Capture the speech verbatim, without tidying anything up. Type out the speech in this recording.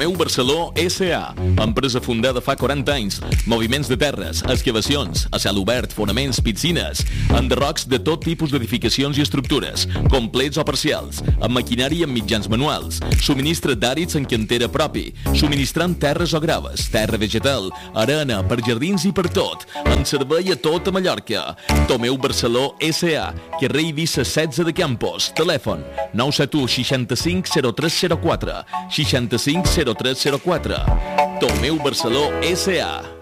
Tomeu Barceló S A, empresa fundada fa quaranta anys. Moviments de terres, excavacions, a cel obert, fonaments, piscines, enderrocs de tot tipus d'edificacions i estructures, complets o parcials, amb maquinària i amb mitjans manuals, subministra d'àrids en cantera propi, subministrant terres o graves, terra vegetal, arena, per jardins i per tot, amb servei a tota Mallorca. Tomeu Barceló S A, carrer Eivissa setze de Campos, telèfon nou set u seixanta-cinc zero tres zero quatre, seixanta-cinc zero tres zero quatre. Tomeu Barceló S A.